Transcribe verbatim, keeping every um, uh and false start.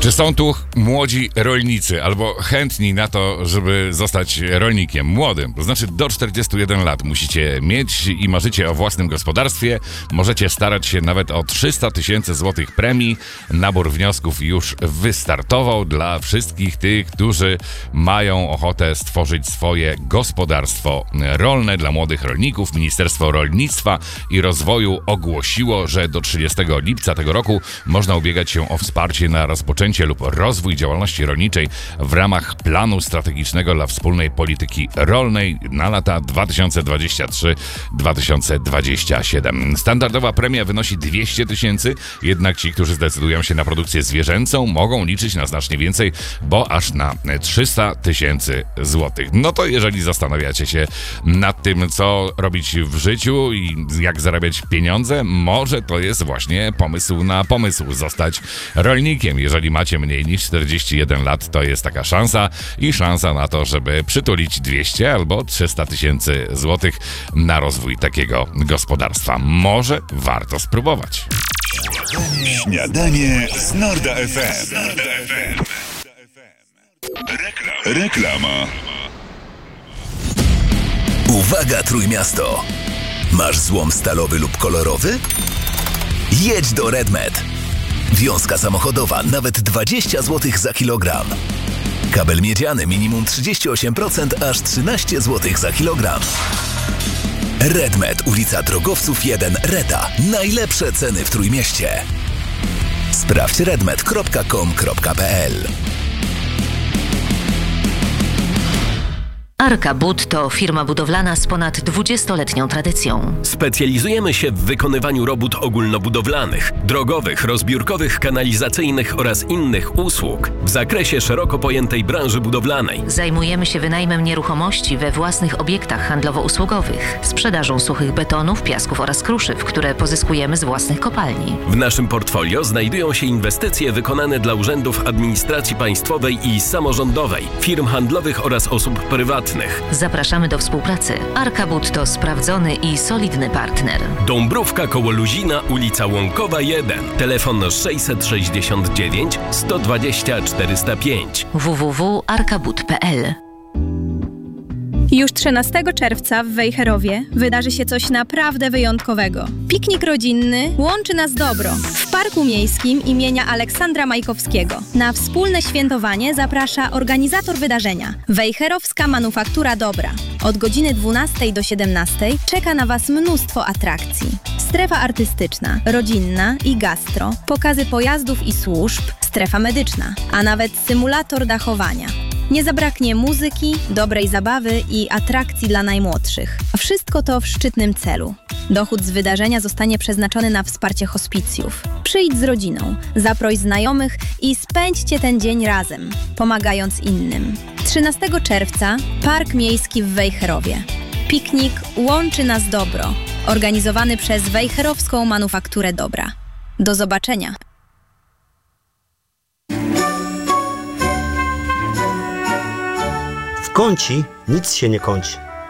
Czy są tu młodzi rolnicy albo chętni na to, żeby zostać rolnikiem młodym? To znaczy do czterdziestu jeden lat musicie mieć i marzycie o własnym gospodarstwie. Możecie starać się nawet o trzysta tysięcy złotych premii. Nabór wniosków już wystartował dla wszystkich tych, którzy mają ochotę stworzyć swoje gospodarstwo rolne dla młodych rolników. Ministerstwo Rolnictwa i Rozwoju ogłosiło, że do trzydziestego lipca tego roku można ubiegać się o wsparcie na rozpoczęcie lub rozwój działalności rolniczej w ramach planu strategicznego dla wspólnej polityki rolnej na lata dwa tysiące dwudziesty trzeci do dwa tysiące dwudziestego siódmego. Standardowa premia wynosi dwieście tysięcy, jednak ci, którzy zdecydują się na produkcję zwierzęcą, mogą liczyć na znacznie więcej, bo aż na trzysta tysięcy złotych. No to jeżeli zastanawiacie się nad tym, co robić w życiu i jak zarabiać pieniądze, może to jest właśnie pomysł na pomysł zostać rolnikiem. Jeżeli macie mniej niż czterdzieści jeden lat, to jest taka szansa i szansa na to, żeby przytulić dwieście albo trzysta tysięcy złotych na rozwój takiego gospodarstwa. Może warto spróbować. Śniadanie z Norda F M. Reklama. Uwaga, Trójmiasto! Masz złom stalowy lub kolorowy? Jedź do RedMed. Wiązka samochodowa nawet dwadzieścia złotych za kilogram. Kabel miedziany minimum trzydzieści osiem procent, aż trzynaście złotych za kilogram. RedMed, ulica Drogowców jeden, Reta. Najlepsze ceny w Trójmieście. Sprawdź redmed kropka com kropka p l. Arka Bud to firma budowlana z ponad dwudziestoletnią tradycją. Specjalizujemy się w wykonywaniu robót ogólnobudowlanych, drogowych, rozbiórkowych, kanalizacyjnych oraz innych usług w zakresie szeroko pojętej branży budowlanej. Zajmujemy się wynajmem nieruchomości we własnych obiektach handlowo-usługowych, sprzedażą suchych betonów, piasków oraz kruszyw, które pozyskujemy z własnych kopalni. W naszym portfolio znajdują się inwestycje wykonane dla urzędów administracji państwowej i samorządowej, firm handlowych oraz osób prywatnych. Zapraszamy do współpracy. Arka Bud to sprawdzony i solidny partner. Dąbrówka koło Luzina, ulica Łąkowa jeden. Telefon sześćset sześćdziesiąt dziewięć sto dwadzieścia czterysta pięć. w w w kropka arka bud kropka p l. Już trzynastego czerwca w Wejherowie wydarzy się coś naprawdę wyjątkowego. Piknik rodzinny łączy nas dobro w Parku Miejskim imienia Aleksandra Majkowskiego. Na wspólne świętowanie zaprasza organizator wydarzenia – Wejherowska Manufaktura Dobra. Od godziny dwunastej do siedemnastej czeka na Was mnóstwo atrakcji. Strefa artystyczna, rodzinna i gastro, pokazy pojazdów i służb, strefa medyczna, a nawet symulator dachowania. Nie zabraknie muzyki, dobrej zabawy i atrakcji dla najmłodszych. A wszystko to w szczytnym celu. Dochód z wydarzenia zostanie przeznaczony na wsparcie hospicjów. Przyjdź z rodziną, zaproś znajomych i spędźcie ten dzień razem, pomagając innym. trzynastego czerwca Park Miejski w Wejherowie. Piknik łączy nas dobro. Organizowany przez Wejherowską Manufakturę Dobra. Do zobaczenia. W Kąci nic się nie kończy.